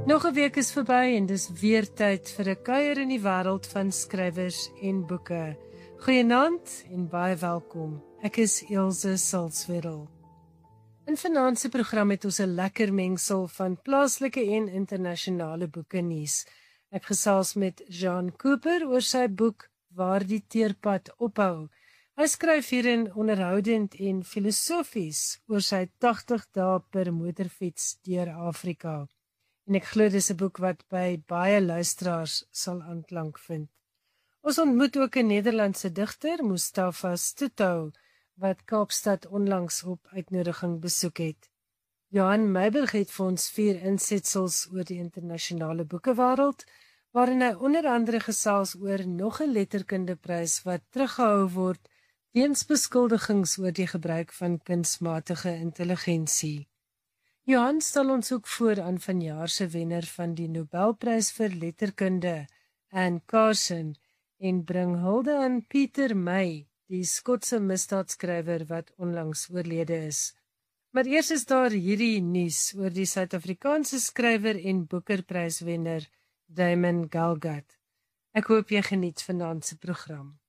Nog 'n week is verby en dis weer tyd vir 'n kuier in die wêreld van skrywers en boeke. Goeienaand en baie welkom. Ek is Elsje Salzwetel. In vanaand se program het ons 'n lekker mengsel van plaaslike en internasionale boeke nuus. Ek gesels met Jean Cooper oor sy boek Waar die teerpad ophou. Hy skryf hierin onderhoudend en filosofies oor sy 80 dae per motorfiets deur Afrika. En ek glo dis 'n boek wat by baie luisteraars sal aanklank vind. Ons ontmoet ook 'n Nederlandse digter, Mustafa Stoetau, wat Kaapstad onlangs op uitnodiging besoek het. Johan Meiberg het vir ons 4 insetsels oor die internasionale boekewêreld, waarin hy onder andere gesels oor nog 'n letterkundeprys wat teruggehou word weens beskuldigings oor die gebruik van kunsmatige intelligensie. Johan stel ons ook voor aan vanjaar se wenner van die Nobelprys vir letterkunde, Anne Carson, en bring hulde aan Pieter May, die Skotse misdaadskrywer wat onlangs oorlede is. Maar eers is daar hierdie nuus oor die Suid-Afrikaanse skrywer en Boekerpryswenner Damon Galgut. Ek hoop jy geniet vanaand se program.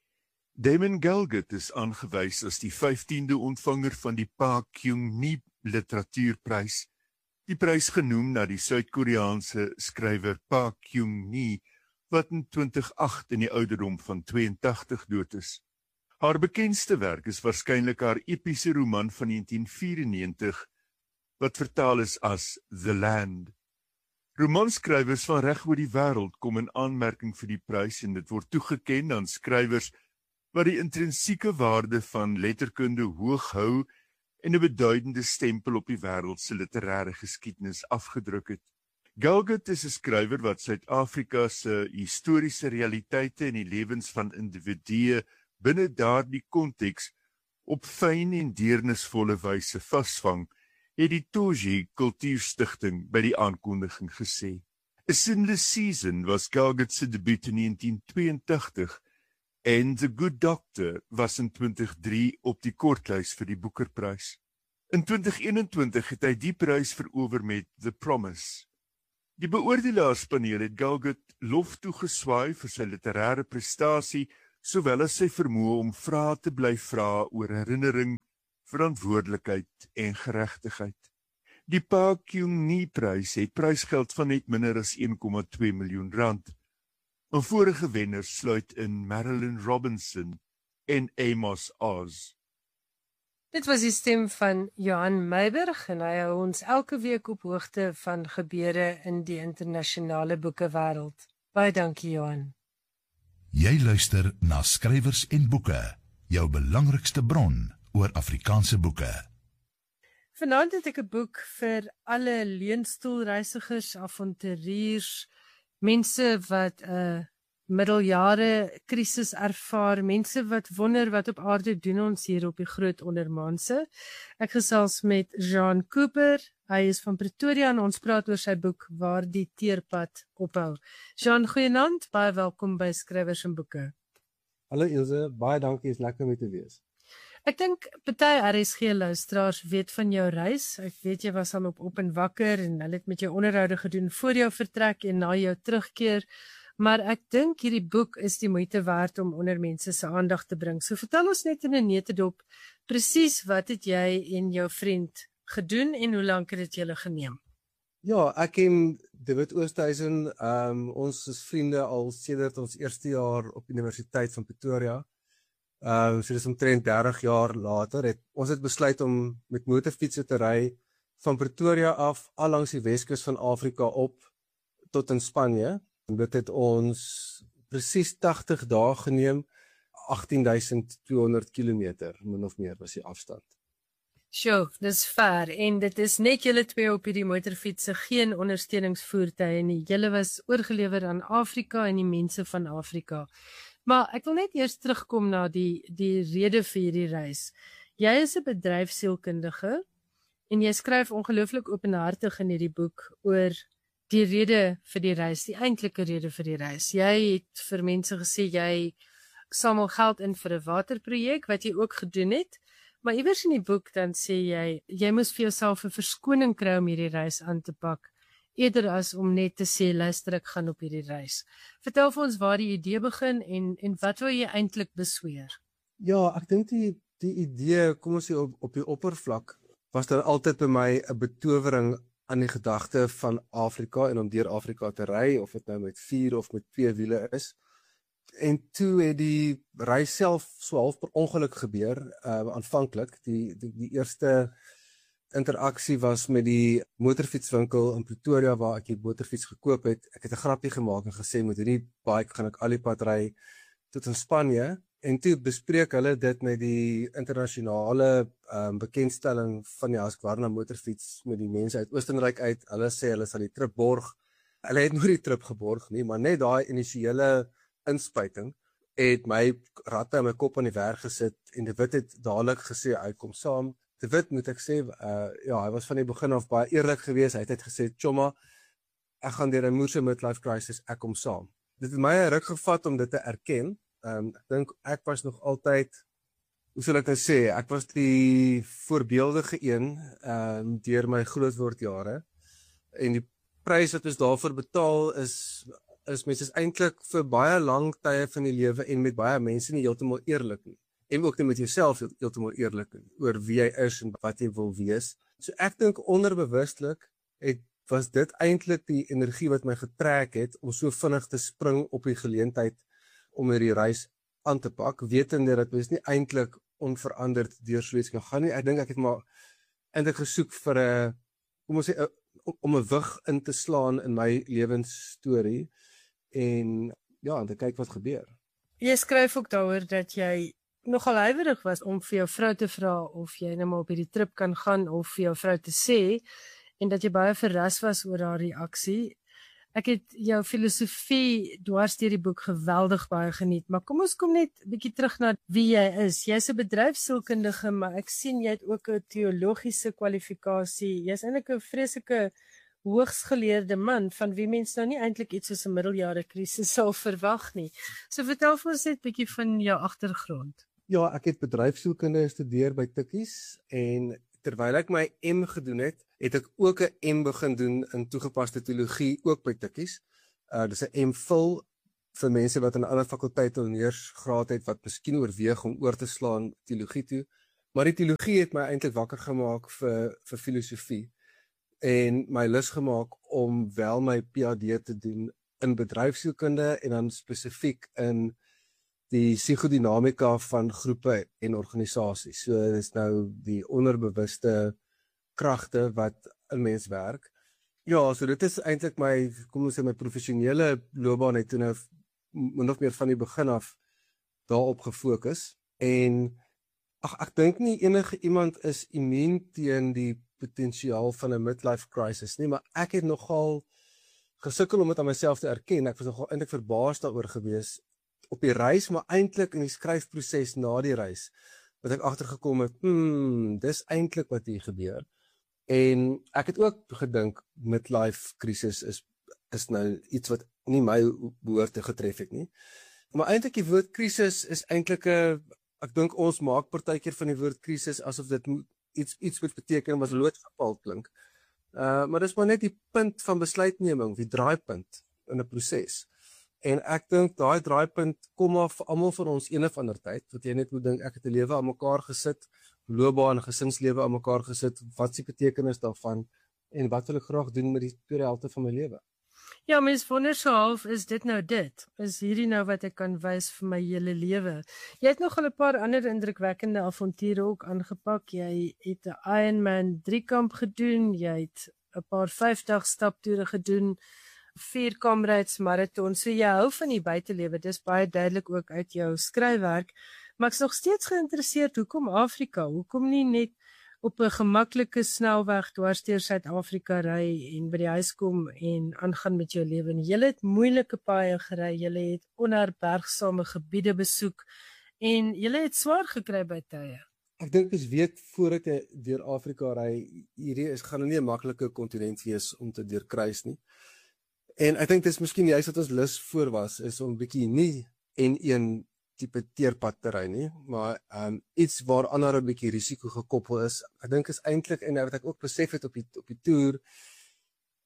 Damon Galgut is aangewys as die 15de ontvanger van die Park Kyung-nee Literatuurprys, die prys genoem na die Suid-Koreaanse skrywer Park Kyung-nee, wat in 2008 in die ouderdom van 82 dood is. Haar bekendste werk is waarskynlik haar epiese roman van 1994, wat vertaal is as The Land. Romanskrywers van reg oor die wêreld kom in aanmerking vir die prys en dit word toegeken aan skrywers wat die intrinsieke waarde van letterkunde hoog hou en 'n beduidende stempel op die wêreld se literêre geskiedenis afgedruk het. Galgut is 'n skrywer wat Suid-Afrika se historiese realiteite en die lewens van individue binne daardie konteks op fyn en deernisvolle wyse vasvang, het die Toji Kultuurstigting by die aankondiging gesê. A Sinless Season was Galgut se debuut in 1982 en The Good Doctor was in 2003 op die kortlys vir die Boekerprys. In 2021 het hy die prys verower met The Promise. Die beoordelaarspaneel het Galgut lof toegeswaai vir sy literêre prestasie, sowel as sy vermoë om vrae te bly vra oor herinnering, verantwoordelikheid en geregtigheid. Die Park Kyung-nee prys het prysgeld van net minder as 1,2 miljoen rand. 'n Vorige wenner sluit in Marilyn Robinson en Amos Oz. Dit was die stem van Johan Meiberg en hy hou ons elke week op hoogte van gebeure in die internasionale boekewêreld. Baie dankie, Johan. Jy luister na Skrywers en Boeke, jou belangrikste bron oor Afrikaanse boeke. Vanaand het ek 'n boek vir alle leunstoelreisigers, avonturiers, mense wat 'n middeljare krisis ervaar, mense wat wonder wat op aarde doen ons hier op die groot ondermaanse. Ek gesels met Jean Cooper, hy is van Pretoria en ons praat oor sy boek Waar die teerpad ophou. Jean, goeienaand, baie welkom by Skrywers en Boeke. Hallo Elsje, baie dankie, is lekker om hier te wees. Ek dink party RSG luisteraars weet van jou reis. Ek weet jy was al op en wakker en hulle het met jou onderhoude gedoen voor jou vertrek en na jou terugkeer. Maar ek dink hierdie boek is die moeite werd om onder mense se aandag te bring. So vertel ons net in 'n neutedop presies wat het jy en jou vriend gedoen en hoe lank het dit julle geneem? Ja, ek en David Oosthuizen, ons is vriende al sedert ons eerste jaar op Universiteit van Pretoria. So dis omtrent 30 jaar later ons het besluit om met motorfietsse te ry van Pretoria af al langs die Weskus van Afrika op tot in Spanje. En dit het ons presies 80 dae geneem, 18.200 kilometer, min of meer was die afstand. Sjoe, dis ver en dit is net julle twee op hierdie motorfietsse, geen ondersteuningsvoertuie nie. Julle was oorgelewer aan Afrika en die mense van Afrika. Maar ek wil net eers terugkom na die rede vir hierdie reis. Jy is 'n bedryfsielkundige en jy skryf ongelooflik openhartig in hierdie boek oor die rede vir die reis, die eintlike rede vir die reis. Jy het vir mense gesê jy samel geld in vir 'n waterprojek wat jy ook gedoen het, maar iewers in die boek dan sê jy moes vir jouself 'n verskoning kry om hierdie reis aan te pak eerder as om net te sê luister ek gaan op hierdie reis. Vertel vir ons waar die idee begin en wat wil jy eintlik besweer? Ja, ek dink die idee, kom ons sê op die oppervlak, was daar altyd by my 'n betowering aan die gedagte van Afrika en om deur Afrika te ry, of dit nou met 4 of met 2 wiele is. En toe het die reis self so half per ongeluk gebeur, aanvanklik. Die eerste interaksie was met die motorfietswinkel in Pretoria waar ek die motorfiets gekoop het. Ek het 'n grappie gemaak en gesê met hierdie bike gaan ek al die pad ry tot in Spanje. En toe bespreek hulle dit met die internasionale bekendstelling van die Husqvarna motorfiets met die mense uit Oostenryk uit. Hulle sê hulle sal die trip borg. Hulle het nooit die trip geborg nie, maar net daai initiële inspuiting het my ratte in my kop aan die werk gesit en De Wit het dadelik gesê hy kom saam. De Wit, moet ek sê, hy was van die begin af baie eerlik geweest. Hy het gesê, "Chomma, ek gaan deur 'n moerse midlife crisis, ek kom saam." Dit het my 'n ruk gevat om dit te erken. Ek dink ek was nog altyd, hoe sal ek nou sê, ek was die voorbeeldige een deur my grootwordjare. En die prys wat ons daarvoor betaal is mense is eintlik vir baie lang tye van die lewe en met baie mense nie heeltemal eerlik nie. En ook nie met jouself heeltemal eerlik nie oor wie jy is en wat jy wil wees. So ek dink onderbewustelik was dit eintlik die energie wat my getrek het om so vinnig te spring op die geleentheid om hierdie reis aan te pak, wetende dat mens nie eintlik onveranderd deur so iets kan gaan nie. Ek dink ek het maar eintlik gesoek vir om 'n wig in te slaan in my lewensstorie en te kyk wat gebeur. Jy skryf ook daaroor dat jy nogal huiwerig was om vir jou vrou te vra of jy nou maar op hierdie trip kan gaan of vir jou vrou te sê en dat jy baie verras was oor haar reaksie. Ek het jou filosofie dwars deur die boek geweldig baie geniet, maar kom ons kom net 'n bietjie terug na wie jy is. Jy's 'n bedryfssielkundige, maar ek sien jy het ook 'n teologiese kwalifikasie. Jy's eintlik 'n vreeslike hoogsgeleerde man van wie mense nou nie eintlik iets soos 'n middeljare krisis sal verwag nie. So vertel vir ons net 'n bietjie van jou agtergrond. Ja, ek het bedryfssielkunde gestudeer by Tikkies en terwyl ek my M gedoen het ek ook 'n M begin doen in toegepaste teologie ook by Tikkies. Dis 'n M.Phil vir mense wat aan 'n ander fakulteit honeursgraad het wat miskien oorweeg om oor te slaan teologie toe. Maar die teologie het my eintlik wakker gemaak vir filosofie en my lus gemaak om wel my PhD te doen in bedryfssielkunde en dan spesifiek in die psigodinamika van groepe en organisasies. So dis nou die onderbewuste kragte wat in mens werk. Ja, so dit is eintlik my, kom ons sê my professionele loopbaan het toe nou min of meer van die begin af daarop gefokus. En ek dink nie enige iemand is immuun teen die potensiaal van 'n midlife crisis nie, maar ek het nogal gesukkel om dit aan myself te erken. Ek was nogal eintlik verbaas daaroor gewees op die reis, maar eintlik in die skryfproses na die reis, wat ek agtergekom het, dis eintlik wat hier gebeur. En ek het ook gedink, midlife crisis is nou iets wat nie my behoort te getref het nie. Maar eintlik die woord krisis is eintlik ek dink ons maak partykeer van die woord krisis asof dit iets moet beteken wat loodgepaal klink. Maar dis maar net die punt van besluitneming, die draaipunt in 'n proses. En ek dink daai draaipunt kom af vir almal van ons een of ander tyd, wat jy net moet dink, ek het 'n lewe aan mekaar gesit, loopbaan en gesinslewe aan mekaar gesit, wat is die betekenis daarvan en wat wil ek graag doen met die tweede helfte van my lewe? Ja, mens wonder so half, is dit nou dit? Is hierdie nou wat ek kan wys vir my hele lewe? Jy het nog al 'n paar ander indrukwekkende avonture ook aangepak. Jy het 'n Ironman 3-kamp gedoen, jy het 'n paar 5-dag staptoere gedoen, 4 Comrades marathon. So jy hou van die buitelewe. Dis baie duidelik ook uit jou skryfwerk. Maar ek's nog steeds geïnteresseerd, hoekom Afrika? Hoekom nie net op 'n gemaklike snelweg dwars deur Suid-Afrika ry en by die huis kom en aangaan met jou lewe? Jy het moeilike paaie gery, jy het onherbergsame gebiede besoek en jy het swaar gekry by tye. Ek dink dis weet voordat jy deur Afrika ry, hierdie gaan nie 'n maklike kontinent wees om te deurkruis nie. En ek dink dis miskien juist wat ons lus voor was, is om 'n bietjie nie N1 tipe teerpad te ry nie, maar iets waar ander 'n bietjie risiko gekoppel is. Ek dink is eintlik, en wat ek ook besef het op die toer,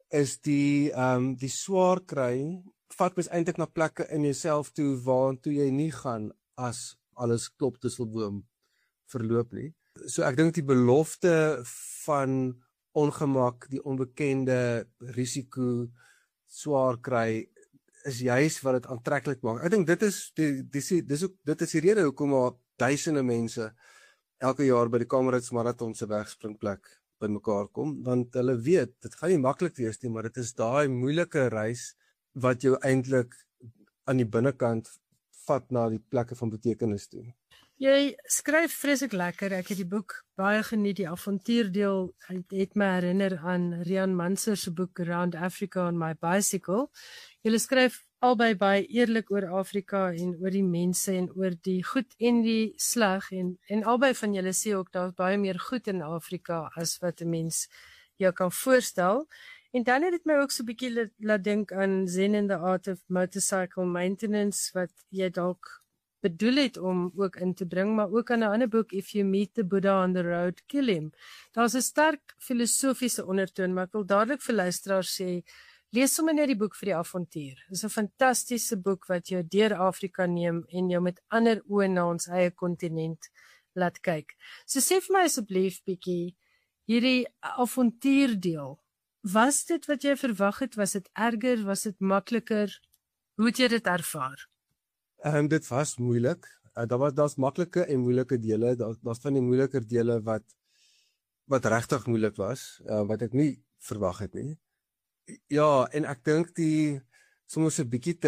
is die swaar kry, vat mens eintlik na plekke in jouself toe waartoe jy nie gaan as alles klop tusselboom verloop nie. So ek dink die belofte van ongemak, die onbekende risiko, swaar kry, is juist wat dit aantreklik maak. Ek dink dit is die rede hoekom daar duisende mense elke jaar by die Comrades Marathon se wegspringplek bymekaar kom, want hulle weet, dit gaan nie maklik wees nie, maar dit is daai moeilike reis wat jou eintlik aan die binnekant vat na die plekke van betekenis toe. Jy skryf vreeslik lekker. Ek het die boek baie geniet. Die avontuurdeel het my herinner aan Rian Manser se boek Around Africa on My Bicycle. Julle skryf albei baie eerlik oor Afrika en oor die mense en oor die goed en die sleg en albei van julle sê ook daar's baie meer goed in Afrika as wat 'n mens jou kan voorstel. En dan het dit my ook so 'n bietjie laat dink aan Zen in the Art of Motorcycle Maintenance wat jy dalk bedoel het om ook in te bring, maar ook aan 'n ander boek, If You Meet the Buddha on the Road, Kill Him. Daar's 'n sterk filosofiese ondertoon, maar ek wil dadelik vir luisteraars sê, lees sommer net die boek vir die avontuur. Dit is 'n fantastiese boek wat jou deur Afrika neem en jou met ander oë na ons eie kontinent laat kyk. So sê vir my asseblief bietjie, hierdie avontuurdeel, was dit wat jy verwag het? Was dit erger? Was dit makliker? Hoe het jy dit ervaar? Dit was moeilik. Daar's maklike en moeilike dele. Daar's van die moeiliker dele wat regtig moeilik was, wat ek nie verwag het nie. Ja, en ek dink soms 'n bietjie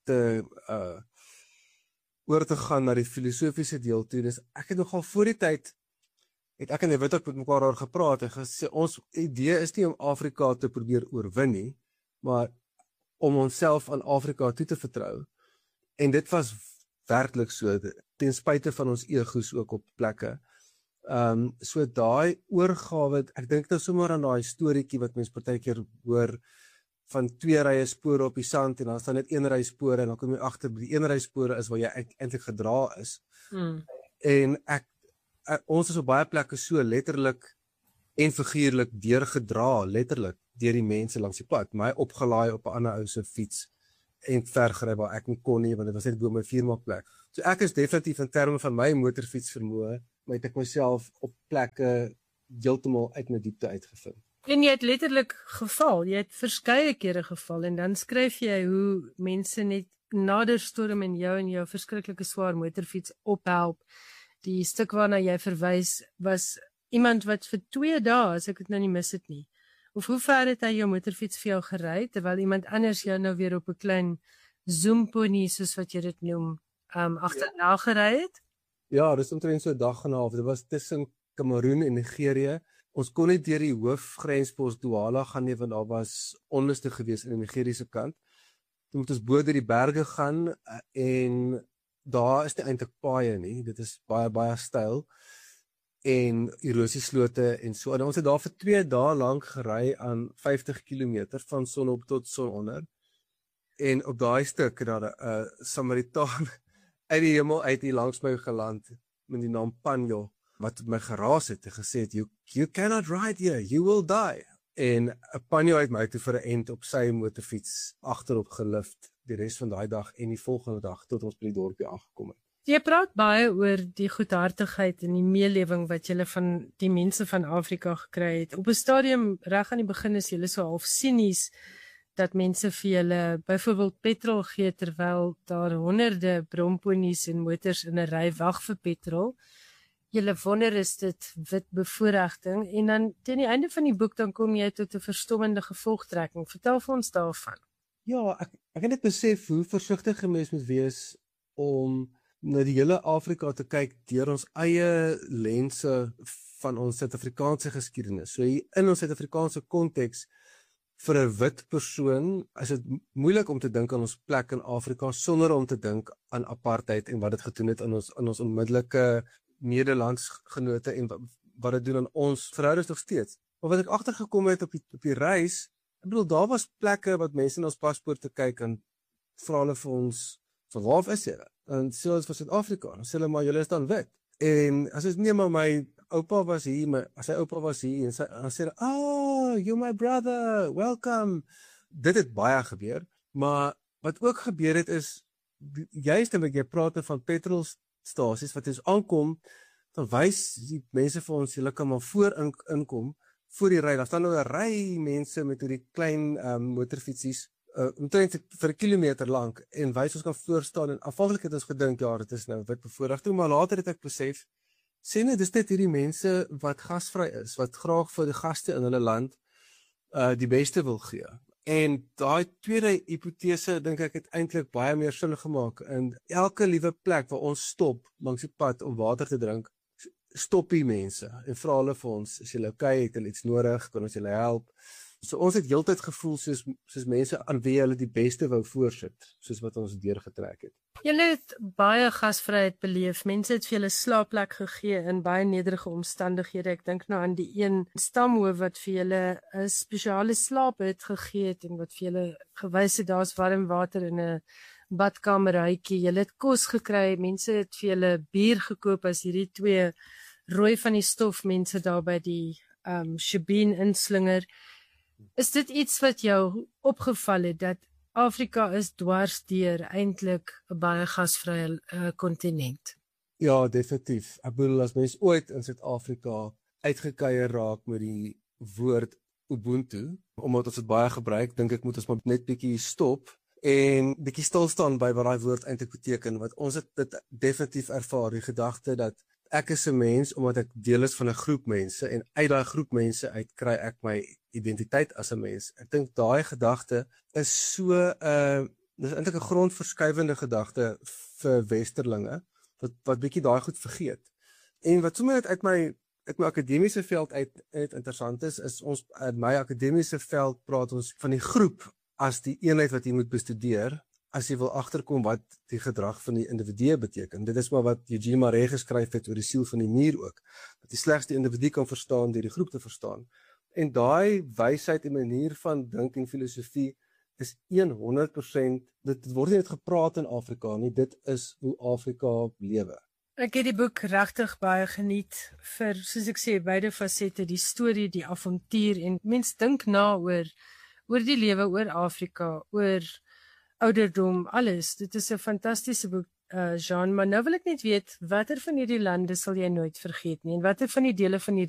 oor te gaan na die filosofiese deel toe. Dis ek het nogal voor die tyd ek en Wit ook met mekaar oor gepraat en gesê ons idee is nie om Afrika te probeer oorwin nie, maar om onsself aan Afrika toe te vertrou. En dit was werklik so, ten spyte van ons egos ook op plekke. So daai oorgawe, ek dink nou sommer aan daai storieetjie wat mens partykeer hoor van 2 rye spore op die sand en dan staan net 1 ry spore en dan kom jy agter by die 1 ry spore is waar jy eintlik gedra is. En ons is op baie plekke so letterlik en figuurlik deurgedra, letterlik deur die mense langs die pad, my opgelaai op 'n ander ou se fiets en vergery waar ek nie kon nie, want dit was net bo my vuurmaakplek. So ek is definitief in terme van my motorfiets vermoë, maar het ek myself op plekke heeltemal uit my diepte uitgevind. En jy het letterlik geval, jy het verskeie kere geval en dan skryf jy hoe mense net nader storm en jou verskriklike swaar motorfiets ophelp. Die stuk waarna jy verwys was iemand wat vir 2 dae, as ek dit nou nie mis het nie, of hoe ver het hy jou motorfiets vir jou gery, terwyl iemand anders jou nou weer op 'n klein zoompony, soos wat jy dit noem, agterna gery het? Ja, dis omtrent so 'n dag en 'n half. Dit was tussen Kameroen en Nigerië. Ons kon nie deur die hoofgrenspos Douala gaan nie, want daar was onluste gewees aan die Nigeriese kant. Toe moet ons bo deur die berge gaan en daar is nie eintlik paaie nie. Dit is baie styl en erosieslote en so. En ons het daar vir 2 dae lank gery aan 50 km van son op tot son onder. En op daai stuk het daar 'n Samaritaan uit die hemel uit hier langs my geland met die naam Panjo, wat my geraas het en gesê het, you cannot ride here, you will die. En Panjo het my toe vir 'n end op sy motorfiets agterop gelift die res van daai dag en die volgende dag tot ons by die dorpie aangekom het. Jy praat baie oor die goedhartigheid en die meelewing wat jy van die mense van Afrika gekry het. Op 'n stadium reg aan die begin is jy so half sinies dat mense vir julle byvoorbeeld petrol gee terwyl daar honderde bromponies en motors in 'n ry wag vir petrol. Julle wonder is dit wit bevoordiging en dan teen die einde van die boek dan kom jy tot 'n verstommende gevolgtrekking. Vertel vir ons daarvan. Ja, ek het net besef hoe versigtig 'n mens moet wees om na die hele Afrika te kyk deur ons eie lense van ons Suid-Afrikaanse geskiedenis. So in ons Suid-Afrikaanse konteks vir 'n wit persoon is dit moeilik om te dink aan ons plek in Afrika sonder om te dink aan apartheid en wat dit gedoen het aan ons onmiddellike medelandsgenote en wat dit doen aan ons verhoudings nog steeds. Maar wat ek agtergekom het op die reis, ek bedoel daar was plekke wat mense in ons paspoorte kyk en vra hulle vir ons, "Van waar is julle?" En sê ons van Suid-Afrika. Dan sê hulle maar julle is dan wit. En as dit nie maar my oupa was hier, maar sy oupa was hier, en dan sê hy, "Oh, you're my brother, welcome." Dit het baie gebeur, maar wat ook gebeur het is, juist omdat jy praat van petrolstasies, wat ons aankom, dan wys die mense vir ons, julle kan maar voor inkom, voor die ry, daar staan nou 'n ry mense met hierdie klein motorfietsies, omtrent vir 'n kilometer lank, en wys ons kan voorstaan, en aanvanklik het ons gedink, ja, dit is nou wit bevoorreg, maar later het ek besef, sê net, dis net hierdie mense wat gasvry is, wat graag vir die gaste in hulle land die beste wil gee. En daai tweede hipotese, dink ek, het eintlik baie meer sin gemaak. En elke liewe plek waar ons stop langs die pad om water te drink, stop die mense en vra hulle vir ons, is julle okay, het hulle iets nodig, kan ons julle help? So ons het heeltyd gevoel soos mense aan wie hulle die beste wou voorsit, soos wat ons deurgetrek het. Julle het baie gasvryheid beleef. Mense het vir julle slaapplek gegee in baie nederige omstandighede. Ek dink nou aan die een stamhoof wat vir julle 'n spesiale slaapbed gegee het en wat vir julle gewys het daar's warm water in 'n badkamerhuitjie. Julle het kos gekry. Mense het vir julle bier gekoop as hierdie twee rooi van die stof mense daar by die Shebeen inslinger. Is dit iets wat jou opgeval het, dat Afrika is dwarsdeur eintlik 'n baie gasvrye kontinent? Ja, definitief. Ek bedoel, as mens ooit in Suid-Afrika uitgekuier raak met die woord Ubuntu, omdat ons dit baie gebruik, dink ek moet ons maar net bietjie stop en bietjie stil staan by wat daai woord eintlik beteken, want ons het dit definitief ervaar, die gedagte dat ek is 'n mens omdat ek deel is van 'n groep mense, en uit daai groep mense uit kry ek my identiteit as 'n mens. Ek dink daai gedagte is so dis eintlik 'n grondverskuivende gedagte vir westerlinge wat bietjie daai goed vergeet. En wat sommer net uit my akademiese veld uit interessant is ons in my akademiese veld praat ons van die groep as die eenheid wat jy moet bestudeer as jy wil agterkom wat die gedrag van die individu beteken. Dit is maar wat Eugene Marais geskryf het oor die siel van die nier ook, dat jy slegs die individu kan verstaan deur die groep te verstaan. En daai wysheid en manier van dink en filosofie is 100%, dit word nie net gepraat in Afrika nie, dit is hoe Afrika lewe. Ek het die boek regtig baie geniet vir, soos ek sê, beide fasette, die storie, die avontuur, en mens dink na oor die lewe, oor Afrika, oor ouderdom, alles. Dit is 'n fantastiese boek, Jean, maar nou wil ek net weet, watter van hierdie lande sal jy nooit vergeet nie, en watter van die dele van